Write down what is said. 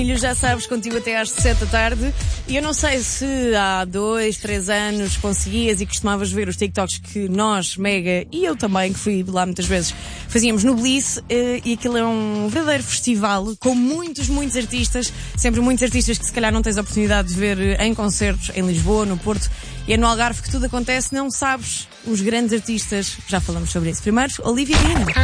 Já sabes, contigo até às 7 da tarde. E eu não sei se há 2, 3 anos conseguias e costumavas ver os TikToks que nós, Mega, e eu também, que fui lá muitas vezes, fazíamos no Bliss, e aquilo é um verdadeiro festival com muitos artistas, sempre muitos artistas que se calhar não tens a oportunidade de ver em concertos em Lisboa, no Porto, e é no Algarve que tudo acontece. Não sabes os grandes artistas, já falamos sobre isso. Primeiro, Olivia Dean.